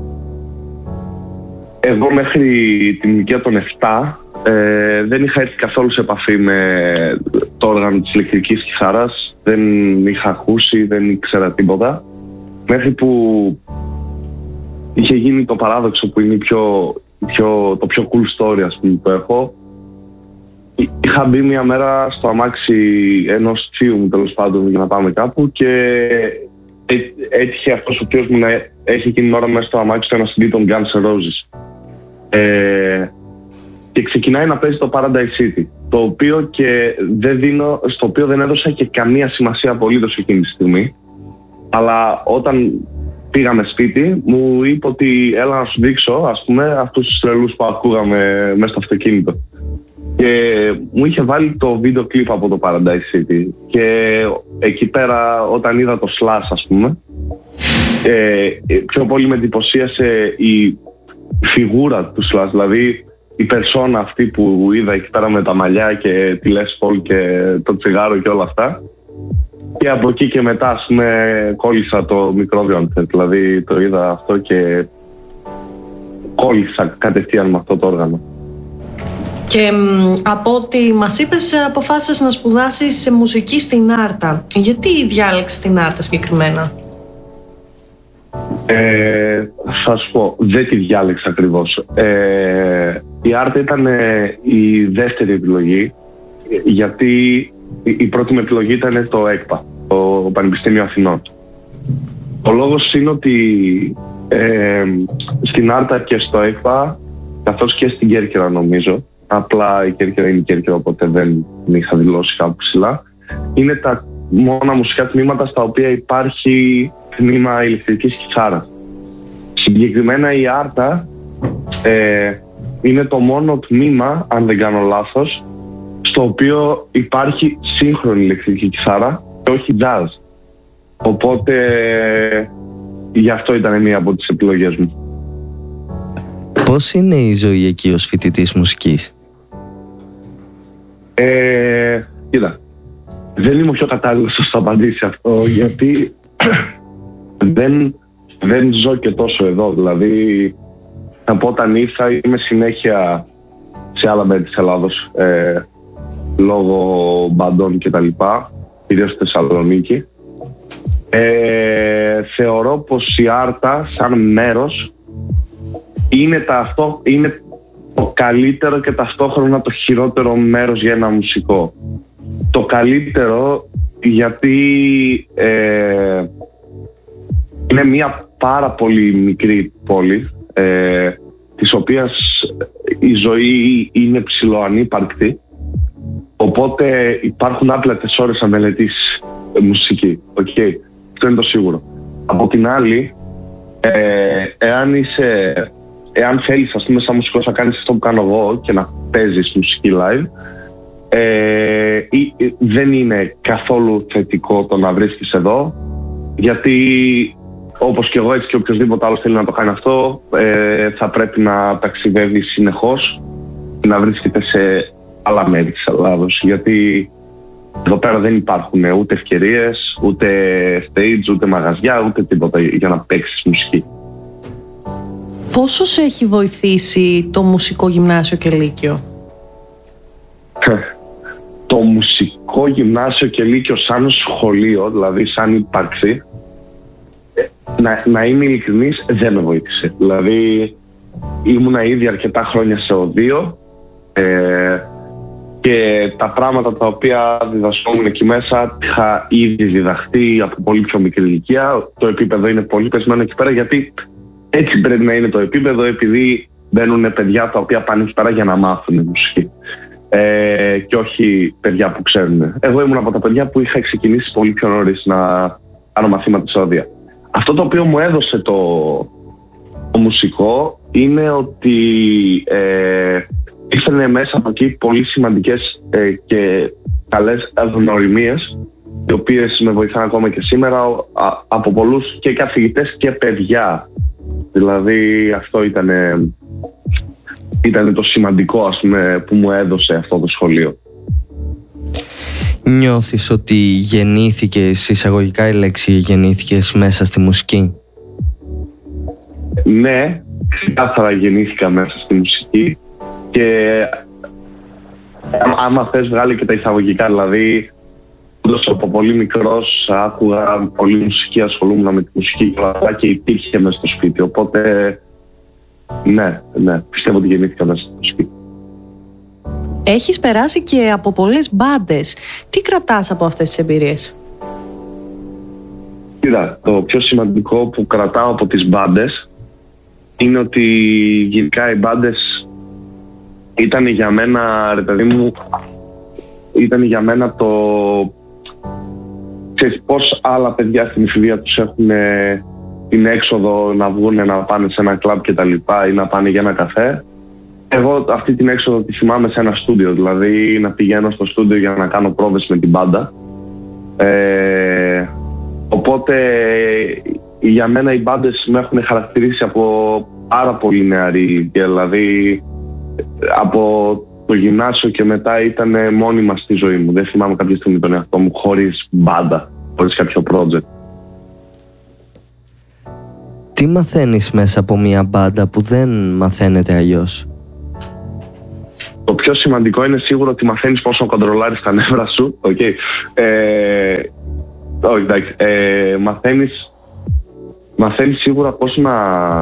Εγώ μέχρι την ηλικία των επτά ε, δεν είχα έρθει καθόλου σε επαφή με το όργανο της ηλεκτρικής κιθάρας. Δεν είχα ακούσει, δεν ήξερα τίποτα. Μέχρι που είχε γίνει το παράδοξο που είναι πιο, πιο, το πιο cool story, ας πούμε, που έχω. Είχα μπει μια μέρα στο αμάξι ενός τσίου μου, τέλος πάντων, για να πάμε κάπου και έτυχε αυτός ο οποίος μου να έχει εκείνη την ώρα μέσα στο αμάξι το ένα σι ντι των Guns N' Roses. Ε, και ξεκινάει να παίζει το Paradise City, το οποίο και δεν δίνω, στο οποίο δεν έδωσα και καμία σημασία απολύτως εκείνη τη στιγμή. Αλλά όταν πήγαμε σπίτι, μου είπε ότι έλα να σου δείξω, ας πούμε, αυτούς τους τρελούς που ακούγαμε μέσα στο αυτοκίνητο. Και μου είχε βάλει το βίντεο κλιπ από το Paradise City. Και εκεί πέρα, όταν είδα το Slash, ας πούμε, ε, πιο πολύ με εντυπωσίασε η φιγούρα του Slash, δηλαδή η περσόνα αυτή που είδα εκεί πέρα με τα μαλλιά και τη Les Paul και το τσιγάρο και όλα αυτά. Και από εκεί και μετά, ας πούμε, κόλλησα το μικρόβιο, δηλαδή το είδα αυτό και κόλλησα κατευθείαν με αυτό το όργανο. Και από ό,τι μας είπες, αποφάσισες να σπουδάσεις μουσική στην Άρτα. Γιατί διάλεξες την Άρτα συγκεκριμένα? Ε, θα σου πω, δεν τη διάλεξα ακριβώς. Ε, η Άρτα ήταν η δεύτερη επιλογή, γιατί η πρώτη μου επιλογή ήταν το ΕΚΠΑ, το Πανεπιστήμιο Αθηνών. Ο λόγος είναι ότι ε, στην Άρτα και στο ΕΚΠΑ, καθώς και στην Κέρκυρα νομίζω, απλά η Κέρκυρα είναι η Κέρκυρα, οπότε δεν είχα δηλώσει κάπου ψηλά, είναι τα μόνα μουσικά τμήματα στα οποία υπάρχει τμήμα ηλεκτρικής κιθάρας. Συγκεκριμένα η Άρτα ε, είναι το μόνο τμήμα, αν δεν κάνω λάθος, στο οποίο υπάρχει σύγχρονη ηλεκτρική κιθάρα και όχι jazz. Οπότε γι' αυτό ήταν μία από τις επιλογές μου. Πώς είναι η ζωή εκεί ως φοιτητής μουσικής? Ε, κοίτα, δεν είμαι ο πιο κατάλληλος να απαντήσει αυτό, γιατί δεν, δεν ζω και τόσο εδώ. Δηλαδή, από όταν ήρθα είμαι συνέχεια σε άλλα μέρη της Ελλάδος, ε, λόγω μπαντών και τα λοιπά, κυρίως στη Θεσσαλονίκη. Ε, θεωρώ πως η Άρτα σαν μέρος είναι, τα αυτό, είναι το καλύτερο και ταυτόχρονα το χειρότερο μέρος για ένα μουσικό. Το καλύτερο γιατί ε, είναι μια πάρα πολύ μικρή πόλη, ε, της οποίας η ζωή είναι ψιλοανύπαρκτη, οπότε υπάρχουν άπλατες ώρες να μελετήσεις μουσική. Okay. Αυτό είναι το σίγουρο. Από την άλλη, ε, εάν είσαι... Εάν θέλεις, ας πούμε, σαν μουσικός να κάνεις αυτό που κάνω εγώ και να παίζεις μουσική live, ε, ή, δεν είναι καθόλου θετικό το να βρίσκεις εδώ, γιατί όπως και εγώ, έτσι και οποιοδήποτε άλλος θέλει να το κάνει αυτό, ε, θα πρέπει να ταξιδεύει συνεχώς, να βρίσκεται σε άλλα μέρη της Ελλάδος, γιατί εδώ πέρα δεν υπάρχουν ούτε ευκαιρίες, ούτε stage, ούτε μαγαζιά, ούτε τίποτα για να παίξεις μουσική. Πόσο σε έχει βοηθήσει το μουσικό γυμνάσιο και λύκειο? Το μουσικό γυμνάσιο και λύκειο σαν σχολείο, δηλαδή σαν ύπαρξη, να, να είμαι ειλικρινής, δεν με βοήθησε. Δηλαδή ήμουνα ήδη αρκετά χρόνια σε οδείο ε, και τα πράγματα τα οποία διδασκόμουν εκεί μέσα είχα ήδη διδαχτεί από πολύ πιο μικρή ηλικία. Το επίπεδο είναι πολύ πεσμένο εκεί πέρα, γιατί έτσι πρέπει να είναι το επίπεδο, επειδή μπαίνουν παιδιά τα οποία πάνε εκεί πέρα για να μάθουν μουσική. Ε, και όχι παιδιά που ξέρουν. Εγώ ήμουν από τα παιδιά που είχα ξεκινήσει πολύ πιο νωρίς να κάνω μαθήματα σε οδεία. Αυτό το οποίο μου έδωσε το, το μουσικό είναι ότι ε, ήρθαν μέσα από εκεί πολύ σημαντικές ε, και καλές γνωριμίες, οι οποίες με βοηθάνε ακόμα και σήμερα α, από πολλούς και καθηγητές και παιδιά. Δηλαδή αυτό ήταν, ήταν το σημαντικό, ας πούμε, που μου έδωσε αυτό το σχολείο. Νιώθεις ότι γεννήθηκες, εισαγωγικά η λέξη, γεννήθηκες μέσα στη μουσική? Ναι, ξεκάθαρα γεννήθηκα μέσα στη μουσική και άμα θες βγάλει και τα εισαγωγικά, δηλαδή από πολύ μικρός άκουγα πολύ μουσική, ασχολούμουν με τη μουσική και υπήρχε μέσα στο σπίτι, οπότε ναι, ναι, πιστεύω ότι γεννήθηκα μέσα στο σπίτι. Έχεις περάσει και από πολλές μπάντες. Τι κρατάς από αυτές τις εμπειρίες? Κοίτα, το πιο σημαντικό που κρατάω από τις μπάντες είναι ότι γενικά οι μπάντες ήταν για μένα, ρε παιδί μου, ήταν για μένα το... Ξέρεις πώς άλλα παιδιά στην εφηβεία τους έχουν την έξοδο να βγουν να πάνε σε ένα κλαμπ και τα λοιπά ή να πάνε για ένα καφέ. Εγώ αυτή την έξοδο τη θυμάμαι σε ένα στούντιο, δηλαδή να πηγαίνω στο στούντιο για να κάνω πρόβες με την μπάντα. Ε, οπότε για μένα οι μπάντες με έχουν χαρακτηρίσει από πάρα πολύ νεαρή, δηλαδή από το γυμνάσιο και μετά ήταν μόνιμα στη ζωή μου. Δεν θυμάμαι κάποια στιγμή τον εαυτό μου χωρίς μπάντα, χωρίς κάποιο project. Τι μαθαίνεις μέσα από μια μπάντα που δεν μαθαίνεται αλλιώς? Το πιο σημαντικό είναι σίγουρο ότι μαθαίνεις πώς να κοντρολάρεις τα νεύρα σου. Okay. Ε, όχι, εντάξει. Ε, μαθαίνεις, μαθαίνεις σίγουρα πώς να,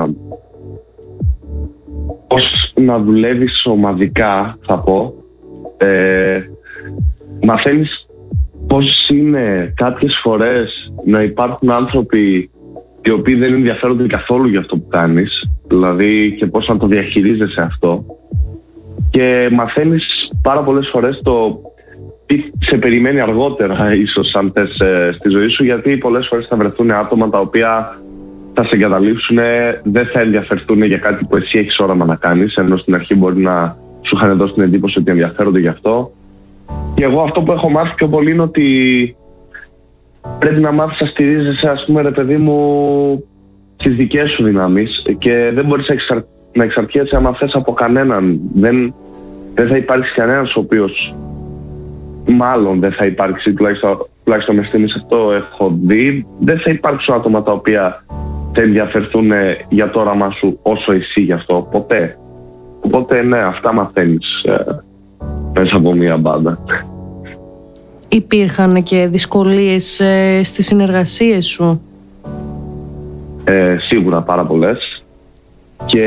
πώς να δουλεύεις ομαδικά, θα πω. Ε, μαθαίνεις πώς είναι κάποιες φορές να υπάρχουν άνθρωποι οι οποίοι δεν ενδιαφέρονται καθόλου για αυτό που κάνεις, δηλαδή και πώς να το διαχειρίζεσαι αυτό. Και μαθαίνεις πάρα πολλές φορές το τι σε περιμένει αργότερα, ίσως αν θες, στη ζωή σου, γιατί πολλές φορές θα βρεθούν άτομα τα οποία θα σε εγκαταλείψουν, δεν θα ενδιαφερθούν για κάτι που εσύ έχεις όραμα να κάνεις, ενώ στην αρχή μπορεί να σου είχαν δώσει την εντύπωση ότι ενδιαφέρονται γι' αυτό. Και εγώ αυτό που έχω μάθει πιο πολύ είναι ότι πρέπει να μάθεις να στηρίζεσαι, ας πούμε, ρε παιδί μου, στις δικές σου δυνάμεις και δεν μπορείς να, εξαρ... να εξαρτιέσαι άμα θες από κανέναν. Δεν, δεν θα υπάρξει κανένας ο οποίος, μάλλον δεν θα υπάρξει, τουλάχιστον, τουλάχιστον με στιγμής αυτό έχω δει, δεν θα υπάρξουν άτομα τα οποία θα ενδιαφερθούν για το όραμά σου όσο εσύ γι' αυτό, ποτέ. Οπότε ναι, αυτά μαθαίνεις ε, μέσα από μία μπάντα. Υπήρχαν και δυσκολίες ε, στις συνεργασίες σου? Ε, σίγουρα πάρα πολλές. Και,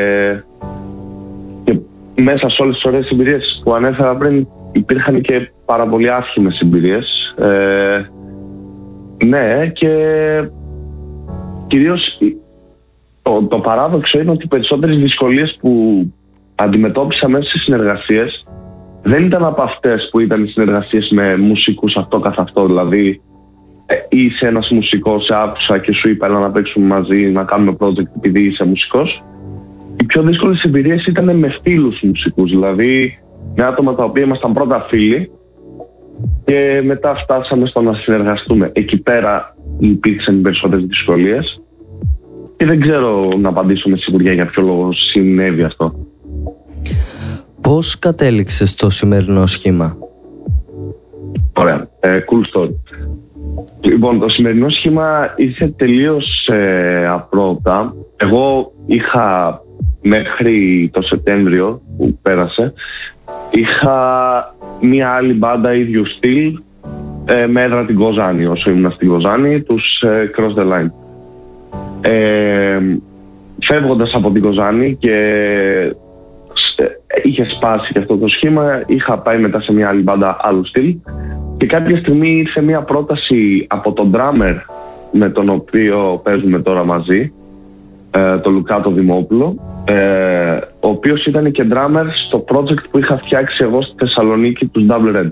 και μέσα σε όλες τις ωραίες εμπειρίες που ανέφερα πριν υπήρχαν και πάρα πολύ άσχημες εμπειρίες. Ε, ναι, και κυρίως το, το παράδοξο είναι ότι οι περισσότερες δυσκολίες που αντιμετώπισα μέσα στις συνεργασίες δεν ήταν από αυτές που ήταν οι συνεργασίες με μουσικούς αυτό καθ' αυτό. Δηλαδή, ε, είσαι ένας μουσικός, σε άκουσα και σου είπα έλα να παίξουμε μαζί, να κάνουμε project επειδή είσαι μουσικός. Οι πιο δύσκολες εμπειρίες ήταν με φίλους μουσικούς, δηλαδή με άτομα τα οποία ήμασταν πρώτα φίλοι και μετά φτάσαμε στο να συνεργαστούμε. Εκεί πέρα υπήρξαν οι περισσότερες δυσκολίες και δεν ξέρω να απαντήσω με σιγουριά για ποιο λόγο συνέβη αυτό. Πώς κατέληξες στο σημερινό σχήμα? Ωραία, ε, cool story. Λοιπόν, το σημερινό σχήμα ήρθε τελείως ε, απρόοπτα. Εγώ είχα μέχρι το Σεπτέμβριο που πέρασε, είχα μία άλλη μπάντα ίδιου στυλ ε, με έδρα την Κοζάνη, όσο ήμουν στην Κοζάνη, τους ε, Cross the Line. Ε, φεύγοντας από την Κοζάνη και είχε σπάσει και αυτό το σχήμα, είχα πάει μετά σε μια άλλη μπάντα άλλου στυλ και κάποια στιγμή ήρθε μια πρόταση από τον drummer με τον οποίο παίζουμε τώρα μαζί, ε, τον Λουκά το Δημόπουλο, ε, ο οποίος ήταν και drummer στο project που είχα φτιάξει εγώ στη Θεσσαλονίκη, τους Double Red.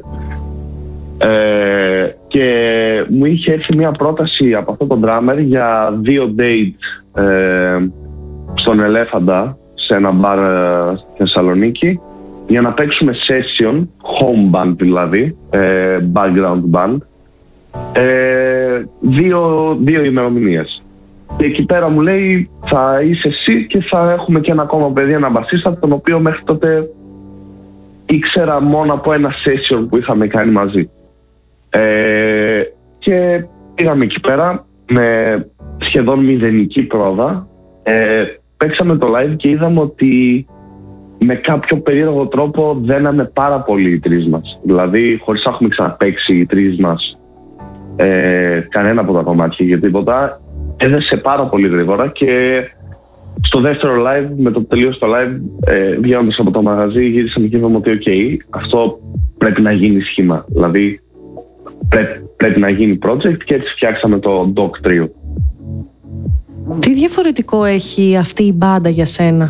Ε, και μου είχε έρθει μια πρόταση από αυτό τον drummer για δύο date ε, στον Ελέφαντα, σε ένα μπαρ στη Θεσσαλονίκη, για να παίξουμε session, home band δηλαδή, ε, background band, ε, δύο, δύο ημερομηνίες. Και εκεί πέρα μου λέει θα είσαι εσύ και θα έχουμε και ένα ακόμα παιδί, ένα μπασίστα, τον οποίο μέχρι τότε ήξερα μόνο από ένα session που είχαμε κάνει μαζί. Ε, και πήγαμε εκεί πέρα με σχεδόν μηδενική πρόβα, ε, παίξαμε το live και είδαμε ότι με κάποιο περίεργο τρόπο δέναμε πάρα πολύ οι τρεις μας. Δηλαδή, χωρίς να έχουμε ξαναπαίξει οι τρεις μας ε, κανένα από τα κομμάτια για τίποτα, έδεσε πάρα πολύ γρήγορα και στο δεύτερο live, με το τελείωσε το live, ε, βγαίνοντας από το μαγαζί, γύρισαμε και είπαμε ότι ok, αυτό πρέπει να γίνει σχήμα. Δηλαδή, πρέπει, πρέπει να γίνει project και έτσι φτιάξαμε το Doc Trio. Τι διαφορετικό έχει αυτή η μπάντα για σένα?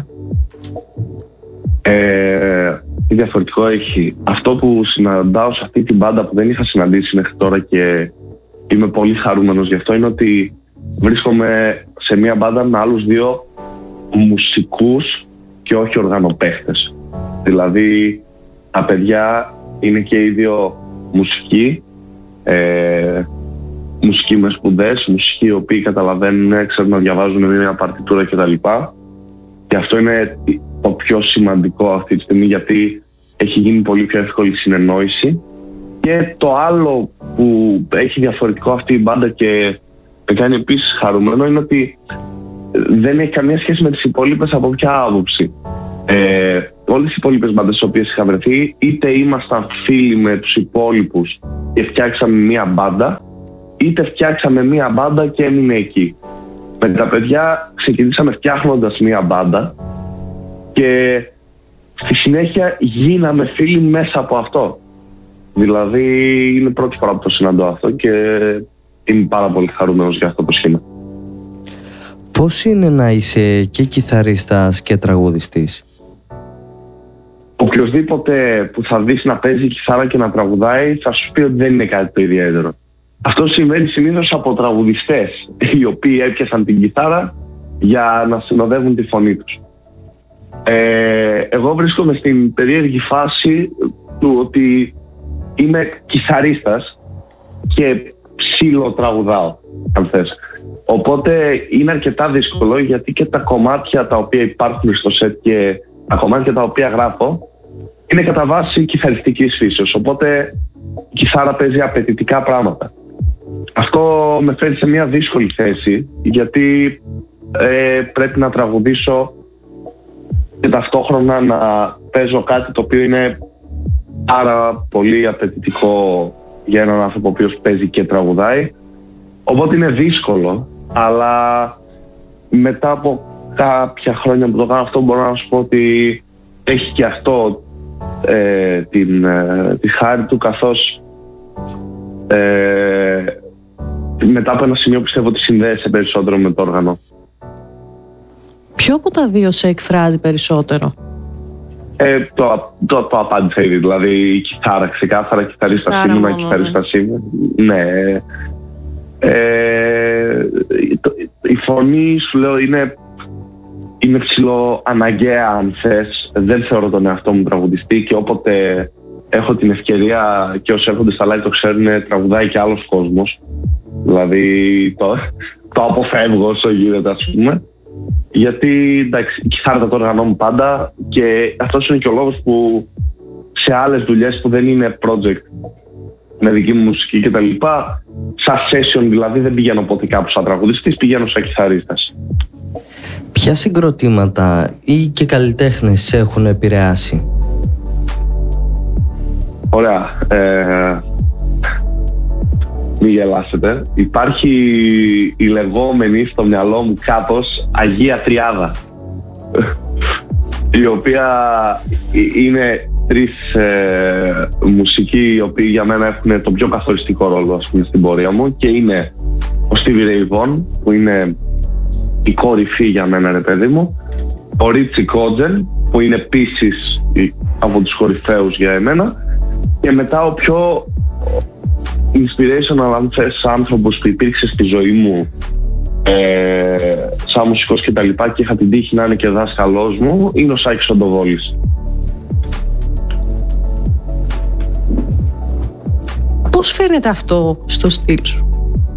Ε, τι διαφορετικό έχει? Αυτό που συναντάω σε αυτή την μπάντα που δεν είχα συναντήσει μέχρι τώρα και είμαι πολύ χαρούμενος γι' αυτό είναι ότι βρίσκομαι σε μια μπάντα με άλλους δύο μουσικούς και όχι οργανοπαίχτες. Δηλαδή τα παιδιά είναι και οι δύο μουσικοί, ε, μουσικοί με σπουδές, μουσικοί οι οποίοι καταλαβαίνουν, ξέρουν να διαβάζουν μια παρτιτούρα κτλ. Και αυτό είναι το πιο σημαντικό αυτή τη στιγμή, γιατί έχει γίνει πολύ πιο εύκολη συνεννόηση. Και το άλλο που έχει διαφορετικό αυτή η μπάντα και με κάνει επίσης χαρούμενο είναι ότι δεν έχει καμία σχέση με τις υπόλοιπες από ποια άποψη. Ε, όλες οι υπόλοιπες μπάντες στις οποίες είχα βρεθεί, είτε ήμασταν φίλοι με τους υπόλοιπους και φτιάξαμε μία μπάντα, είτε φτιάξαμε μία μπάντα και έμεινε εκεί. Με τα παιδιά ξεκινήσαμε φτιάχνοντας μία μπάντα και στη συνέχεια γίναμε φίλοι μέσα από αυτό. Δηλαδή είναι πρώτη φορά που το συναντώ αυτό και είμαι πάρα πολύ χαρούμενος για αυτό το σχήμα. Πώς είναι να είσαι και κιθαρίστας και τραγουδιστής? Οποιοςδήποτε που θα δεις να παίζει κιθάρα και να τραγουδάει θα σου πει ότι δεν είναι κάτι το ιδιαίτερο. Αυτό συμβαίνει συνήθως από τραγουδιστές οι οποίοι έπιασαν την κιθάρα για να συνοδεύουν τη φωνή τους. Ε, εγώ βρίσκομαι στην περίεργη φάση του ότι είμαι κιθαρίστας και ψήλο τραγουδάω, αν θες. Οπότε είναι αρκετά δύσκολο, γιατί και τα κομμάτια τα οποία υπάρχουν στο σετ και τα κομμάτια τα οποία γράφω είναι κατά βάση κιθαριστικής φύσεως. Οπότε η κιθάρα παίζει απαιτητικά πράγματα. Αυτό με φέρει σε μια δύσκολη θέση, γιατί ε, πρέπει να τραγουδήσω και ταυτόχρονα να παίζω κάτι το οποίο είναι πάρα πολύ απαιτητικό για έναν άνθρωπο ο οποίος παίζει και τραγουδάει. Οπότε είναι δύσκολο, αλλά μετά από κάποια χρόνια που το κάνω αυτό μπορώ να σου πω ότι έχει και αυτό ε, την, ε, τη χάρη του, καθώς ε, μετά από ένα σημείο πιστεύω ότι συνδέεσαι περισσότερο με το όργανο. Ποιο από τα δύο σε εκφράζει περισσότερο? Ε, το, το, το απάντησα ήδη, δηλαδή η κιθάρα, ξεκάθαρα κιθαρίστας ήμουνα, κιθαρίστας είμαι. Ναι. Ε, το, η φωνή σου λέω είναι, είναι ψηλό αναγκαία αν θες. Δεν θεωρώ τον εαυτό μου τραγουδιστή και όποτε έχω την ευκαιρία και όσοι έρχονται στα live το ξέρουν, τραγουδάει και άλλος κόσμος. Δηλαδή το, το αποφεύγω όσο γίνεται, ας πούμε. Γιατί εντάξει, η κιθάρα το οργανώνω πάντα και αυτός είναι και ο λόγος που σε άλλες δουλειές που δεν είναι project με δική μου μουσική και τα λοιπά, σαν session δηλαδή δεν πηγαίνω ποτέ κάπου σαν τραγουδιστής, πηγαίνω σαν κιθαρίστας. Ποια συγκροτήματα ή και καλλιτέχνες σε έχουν επηρεάσει? Ωραία. Ε, μην γελάσετε. Υπάρχει η λεγόμενη στο μυαλό μου κάπως Αγία Τριάδα, η οποία είναι τρεις ε, μουσικοί οι οποίοι για μένα έχουν τον πιο καθοριστικό ρόλο, ας πούμε, στην πορεία μου, και είναι ο Stevie Ray Vaughan, που είναι η κορυφή για μένα, ρε παιδί μου, ο Richie Kotzen, που είναι επίσης από τους κορυφαίους για εμένα, και μετά ο πιο inspirational αν θες άνθρωπος που υπήρξε στη ζωή μου ε, σαν μουσικός και τα λοιπά, και είχα την τύχη να είναι και δάσκαλός μου, είναι ο Σάκης Οντοβόλης. Πώς φαίνεται αυτό στο στυλ σου?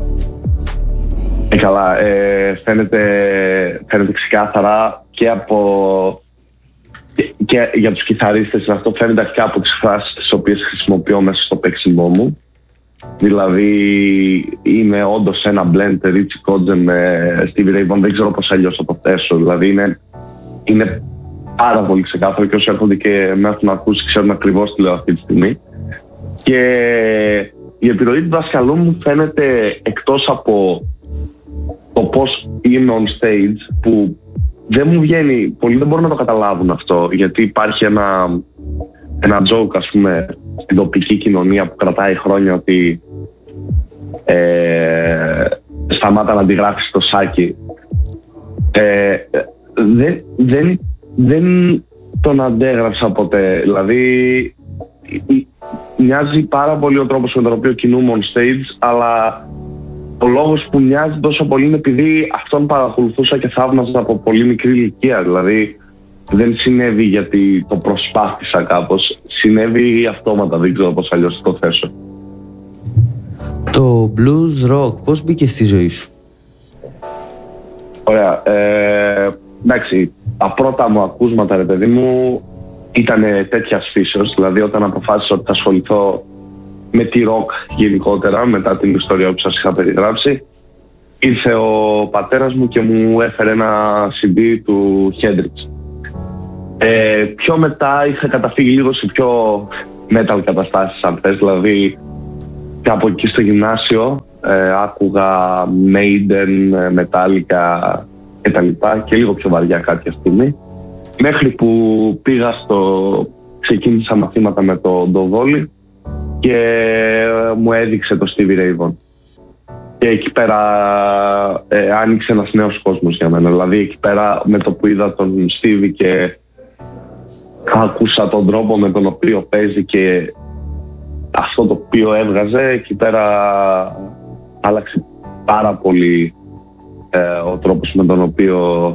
Ε, καλά, ε, φαίνεται, φαίνεται ξεκάθαρα και από και, και για τους κιθαρίστες αυτό φαίνεται αρχικά από τις φράσεις τις οποίες χρησιμοποιώ μέσα στο παίξιμό μου. Δηλαδή είναι όντως ένα blend Richie Kotzen με Stevie Ray Vaughan, δεν ξέρω πώς αλλιώς θα το θέσω. Δηλαδή είναι, είναι πάρα πολύ ξεκάθαρο και όσοι έρχονται και με έχουν ακούσει ξέρουν ακριβώς τι λέω αυτή τη στιγμή. Και η επιρροή του δάσκαλού μου φαίνεται, εκτός από το πώς είμαι on stage, που δεν μου βγαίνει, πολλοί δεν μπορούν να το καταλάβουν αυτό, γιατί υπάρχει ένα, ένα joke, ας πούμε, στην τοπική κοινωνία που κρατάει χρόνια, ότι ε, σταμάτα να αντιγράφεις το Σάκη. Ε, δεν, δεν, δεν τον αντέγραψα ποτέ. Δηλαδή μοιάζει πάρα πολύ ο τρόπος με τον οποίο κινούμαι on stage, αλλά ο λόγος που μοιάζει τόσο πολύ είναι επειδή αυτόν παρακολουθούσα και θαύμαζα από πολύ μικρή ηλικία. Δηλαδή δεν συνέβη γιατί το προσπάθησα κάπως. Συνέβη αυτόματα, δεν ξέρω πώς αλλιώς το θέσω. Το blues rock πώς μπήκε στη ζωή σου? Ωραία. Ε, εντάξει, τα πρώτα μου ακούσματα, ρε παιδί μου, ήταν τέτοια φύσεως. Δηλαδή όταν αποφάσισα ότι θα ασχοληθώ με τη ροκ γενικότερα, μετά την ιστορία που σας είχα περιγράψει, ήρθε ο πατέρας μου και μου έφερε ένα σι ντι του Hendrix. Ε, πιο μετά είχα καταφύγει λίγο σε πιο metal καταστάσεις, αν θες. Δηλαδή κάπου εκεί στο γυμνάσιο ε, άκουγα Maiden, Metallica και τα λοιπά, και λίγο πιο βαριά κάποια στιγμή, μέχρι που πήγα στο... ξεκίνησα μαθήματα με το ντοβόλι και μου έδειξε το Stevie Ray Vaughan. Και εκεί πέρα ε, άνοιξε ένας νέος κόσμος για μένα. Δηλαδή εκεί πέρα με το που είδα τον Stevie και άκουσα τον τρόπο με τον οποίο παίζει και αυτό το οποίο έβγαζε, εκεί πέρα άλλαξε πάρα πολύ ε, ο τρόπος με τον οποίο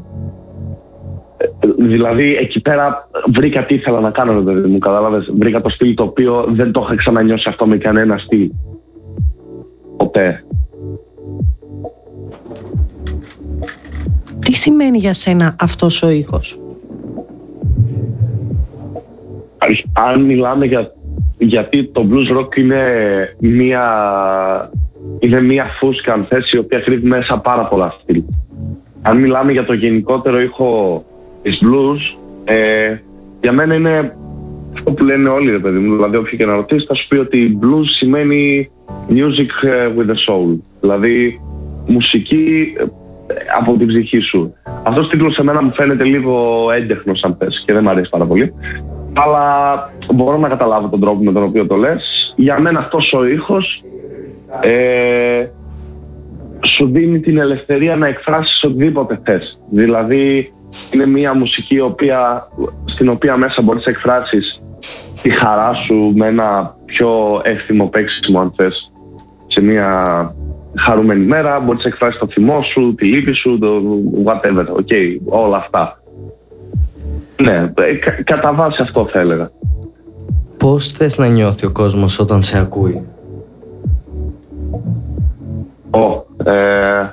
ε, δηλαδή εκεί πέρα βρήκα τι ήθελα να κάνω, δηλαδή μου καταλάβες, βρήκα το στυλ το οποίο δεν το είχα ξανανιώσει αυτό με κανένα στυλ ποτέ. Τι σημαίνει για σένα αυτός ο ήχος? Αν μιλάμε για... γιατί το blues rock είναι μία, είναι μία φούσκα, αν θες, η οποία κρύβει μέσα πάρα πολλά στυλ. Αν μιλάμε για το γενικότερο ήχο της blues, ε, για μένα είναι αυτό που λένε όλοι, ρε παιδί μου. Δηλαδή όποιο και να ρωτήσει θα σου πει ότι blues σημαίνει music with the soul. Δηλαδή μουσική από την ψυχή σου. Αυτός ο τίτλος σε μένα μου φαίνεται λίγο έντεχνος, αν θες, και δεν μου αρέσει πάρα πολύ. Αλλά μπορώ να καταλάβω τον τρόπο με τον οποίο το λες. Για μένα αυτός ο ήχος ε, σου δίνει την ελευθερία να εκφράσεις οτιδήποτε θες. Δηλαδή είναι μια μουσική οποία, στην οποία μέσα μπορείς να εκφράσεις τη χαρά σου με ένα πιο εύθυμο παίξιμο, αν θες. Σε μια χαρούμενη μέρα μπορείς να εκφράσεις το θυμό σου, τη λύπη σου, το whatever, okay, όλα αυτά. Ναι, κα, κατά βάση αυτό θα έλεγα. Πώς θες να νιώθει ο κόσμος όταν σε ακούει? Ω, ε,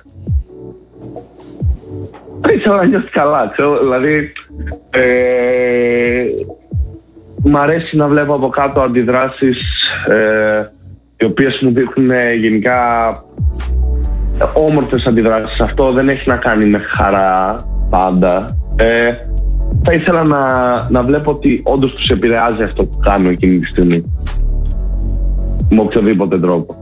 ήθελα να νιώθει καλά, ξέρω, δηλαδή ε, μ' αρέσει να βλέπω από κάτω αντιδράσεις ε, οι οποίες μου δείχνουν ε, γενικά όμορφες αντιδράσεις. Αυτό δεν έχει να κάνει με χαρά πάντα. Ε, θα ήθελα να, να βλέπω ότι όντως τους επηρεάζει αυτό που κάνω εκείνη τη στιγμή. Με οποιοδήποτε τρόπο.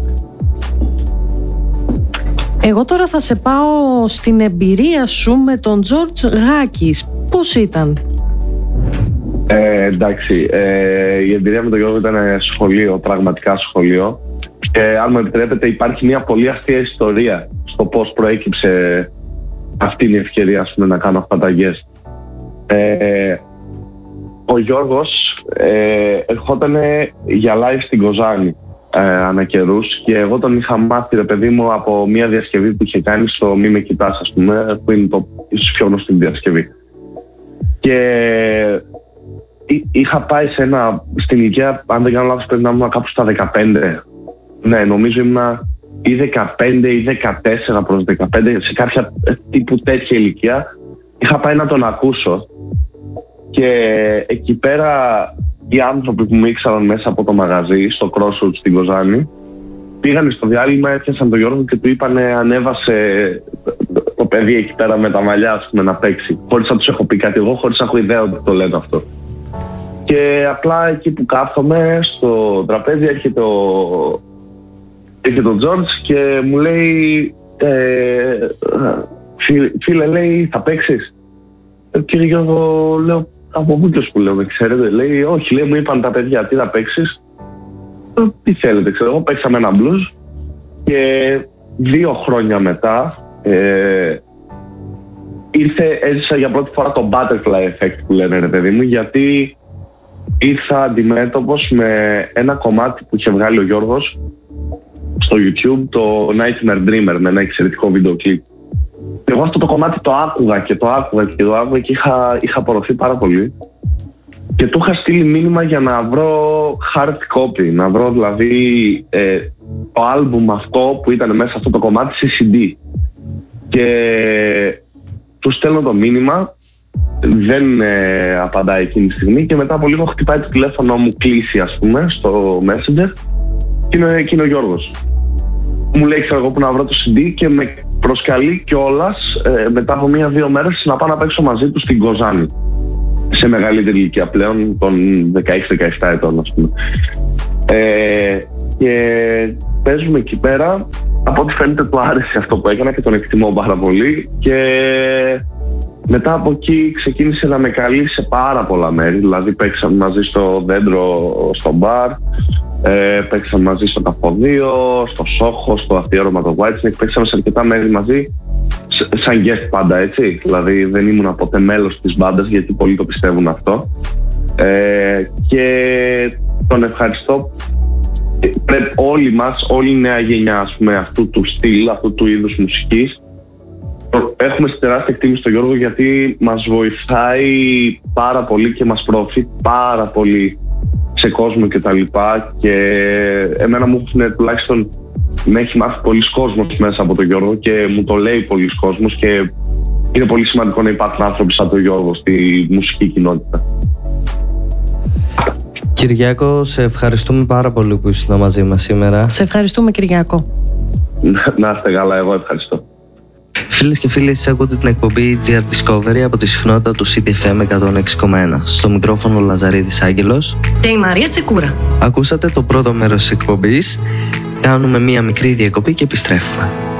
Εγώ τώρα θα σε πάω στην εμπειρία σου με τον Τζορτζ Γάκης. Πώς ήταν? Ε, εντάξει, ε, η εμπειρία με τον Γιώργο ήταν σχολείο, πραγματικά σχολείο. Και αν μου επιτρέπετε, υπάρχει μια πολύ αστεία ιστορία στο πώς προέκυψε αυτή η ευκαιρία, ας πούμε, να κάνω αυτά τα guest. Ε, ο Γιώργος ε, ερχόταν για live στην Κοζάνη ε, ανά καιρούς, και εγώ τον είχα μάθει, ρε παιδί μου, από μια διασκευή που είχε κάνει στο Μη Με Κοιτάς, ας πούμε, που είναι το ίσως πιο γνωστή διασκευή. Και είχα πάει σε ένα, στην ηλικία, αν δεν κάνω λάθος, πρέπει να ήμουν κάπου στα δεκαπέντε. Ναι, νομίζω ήμουν ή δεκαπέντε ή δεκατέσσερα προς δεκαπέντε, σε κάποια τύπου τέτοια ηλικία. Είχα πάει να τον ακούσω και εκεί πέρα οι άνθρωποι που με ήξεραν μέσα από το μαγαζί, στο Crossroads στην Κοζάνη, πήγαν στο διάλειμμα, έπιασαν τον Γιώργο και του είπανε ανέβασε το παιδί εκεί πέρα με τα μαλλιά, ας πούμε, να παίξει. Χωρίς να τους έχω πει κάτι εγώ, χωρίς να έχω ιδέα ότι το λένε αυτό. Και απλά εκεί που κάθομαι στο τραπέζι έρχεται ο, έρχεται ο Τζορτζ και μου λέει ε, φίλε, λέει, θα παίξεις? Ε, κύριε Γιώργο, λέω, από πού που λέω, με ξέρετε? Λέει, όχι, λέει, μου είπαν τα παιδιά, τι θα παίξεις? Ε, τι θέλετε, ξέρω εγώ, παίξαμε ένα blues και δύο χρόνια μετά ε, ήρθε, έζησα για πρώτη φορά το butterfly effect που λένε, ρε παιδί μου, γιατί ήρθα αντιμέτωπος με ένα κομμάτι που είχε βγάλει ο Γιώργος, στο YouTube το Nightmare Dreamer με ένα εξαιρετικό βίντεο κλιπ. Εγώ αυτό το κομμάτι το άκουγα και το άκουγα και το άκουγα και είχα, είχα απορροφεί πάρα πολύ. Και του είχα στείλει μήνυμα για να βρω hard copy, να βρω δηλαδή ε, το άλμπουμ αυτό που ήταν μέσα αυτό το κομμάτι σε σι ντι. Και του στέλνω το μήνυμα, δεν ε, απαντάει εκείνη τη στιγμή και μετά από λίγο χτυπάει το τηλέφωνο μου, κλείσει ας πούμε στο Messenger και είναι, και είναι ο Γιώργος. Μου λέει ξέρω εγώ που να βρω το σι ντι και με προσκαλεί κιόλας ε, μετά από μία-δύο μέρες να πάω να παίξω μαζί του στην Κοζάνη. Σε μεγαλύτερη ηλικία πλέον, των δεκαέξι δεκαεπτά ετών ας πούμε. Ε, και παίζουμε εκεί πέρα. Από ό,τι φαίνεται του άρεσε αυτό που έκανα και τον εκτιμώ πάρα πολύ. Και μετά από εκεί ξεκίνησε να με καλεί σε πάρα πολλά μέρη. Δηλαδή παίξαμε μαζί στο Δέντρο, στο μπαρ, ε, παίξαμε μαζί στο Καφοδείο, στο Σόχο, στο αφιέρωμα το Whitesnake. Παίξαμε σε αρκετά μέρη μαζί, σαν guest πάντα, έτσι. Δηλαδή δεν ήμουν ποτέ μέλος της μπάντας, γιατί πολλοί το πιστεύουν αυτό. Ε, και τον ευχαριστώ. Πρέπει όλοι μας, όλη η νέα γενιά ας πούμε, αυτού του στυλ, αυτού του είδους μουσικής, έχουμε στη τεράστια εκτίμηση στον Γιώργο, γιατί μας βοηθάει πάρα πολύ και μας προωθεί πάρα πολύ σε κόσμο και τα λοιπά. Και εμένα μου έχουν τουλάχιστον με έχει μάθει πολλοί κόσμος μέσα από τον Γιώργο και μου το λέει πολλοί κόσμος και είναι πολύ σημαντικό να υπάρχουν άνθρωποι σαν τον Γιώργο στη μουσική κοινότητα. Κυριάκο, σε ευχαριστούμε πάρα πολύ που ήσουν μαζί μας σήμερα. Σε ευχαριστούμε, Κυριάκο. Να είστε καλά, εγώ ευχαριστώ. Φίλες και φίλοι, εσείς ακούτε την εκπομπή τζι αρ Discovery από τη συχνότητα του City εφ εμ εκατόν έξι κόμμα ένα. Στο μικρόφωνο ο Λαζαρίδης Άγγελος και η Μαρία Τσεκούρα. Ακούσατε το πρώτο μέρος της εκπομπής. Κάνουμε μία μικρή διακοπή και επιστρέφουμε.